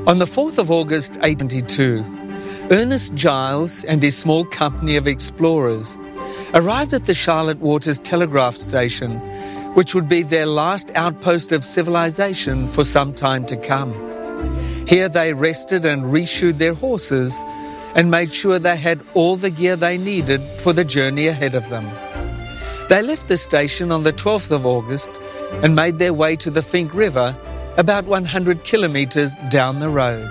On the 4th of August 1822, Ernest Giles and his small company of explorers arrived at the Charlotte Waters telegraph station, which would be their last outpost of civilization for some time to come. Here they rested and reshoed their horses and made sure they had all the gear they needed for the journey ahead of them. They left the station on the 12th of August and made their way to the Finke River, about 100 kilometres down the road.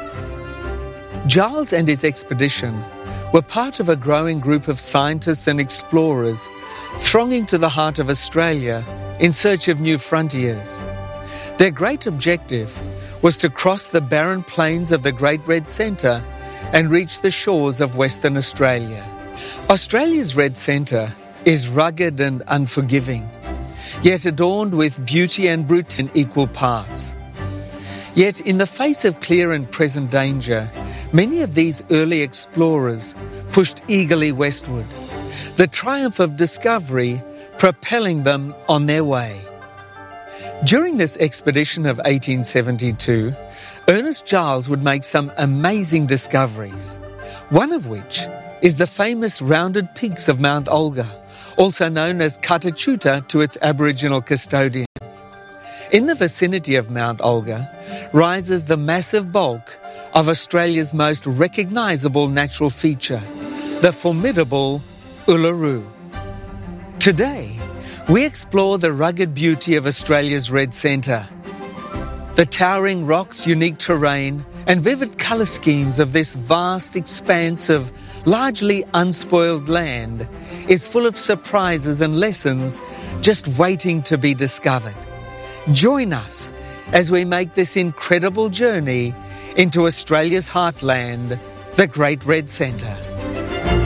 Giles and his expedition were part of a growing group of scientists and explorers thronging to the heart of Australia in search of new frontiers. Their great objective was to cross the barren plains of the Great Red Centre and reach the shores of Western Australia. Australia's Red Centre is rugged and unforgiving, yet adorned with beauty and brute in equal parts. Yet in the face of clear and present danger, many of these early explorers pushed eagerly westward, the triumph of discovery propelling them on their way. During this expedition of 1872, Ernest Giles would make some amazing discoveries, one of which is the famous rounded peaks of Mount Olga, also known as Katachuta to its Aboriginal custodians. In the vicinity of Mount Olga rises the massive bulk of Australia's most recognisable natural feature, the formidable Uluru. Today, we explore the rugged beauty of Australia's Red Centre. The towering rocks, unique terrain and vivid colour schemes of this vast expanse of largely unspoiled land is full of surprises and lessons just waiting to be discovered. Join us as we make this incredible journey into Australia's heartland, the Great Red Centre.